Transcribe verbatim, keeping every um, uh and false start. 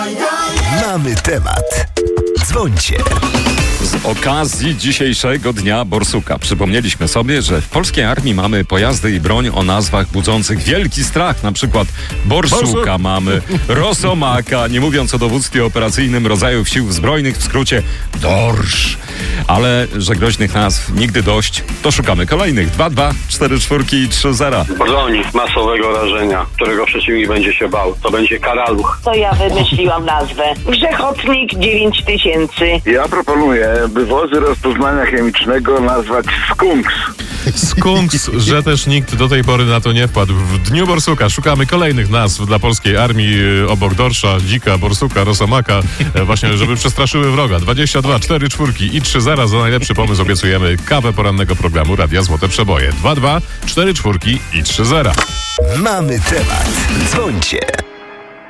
Mamy temat. Dzwońcie. Z okazji dzisiejszego Dnia Borsuka przypomnieliśmy sobie, że w polskiej armii mamy pojazdy i broń o nazwach budzących wielki strach. Na przykład Borsuka Borsuk. Mamy, Rosomaka, nie mówiąc o dowództwie operacyjnym rodzajów sił zbrojnych, w skrócie Dorsz. Ale że groźnych nazw nigdy dość, to szukamy kolejnych. dwa dwa cztery cztery i trzy zero. Broń masowego rażenia, którego przeciwnik będzie się bał. To będzie karaluch. To ja wymyśliłam nazwę. Grzechotnik dziewięć tysięcy. Ja proponuję, by wozy rozpoznania chemicznego nazwać skunks. Skunks, że też nikt do tej pory na to nie wpadł. W Dniu Borsuka szukamy kolejnych nazw dla polskiej armii obok Dorsza, Dzika, Borsuka, Rosomaka, właśnie żeby przestraszyły wroga. dwadzieścia dwa cztery cztery i trzy zero za najlepszy pomysł obiecujemy kawę porannego programu Radia Złote Przeboje. dwa dwa cztery cztery i trzy zero. Mamy temat. Dzwońcie.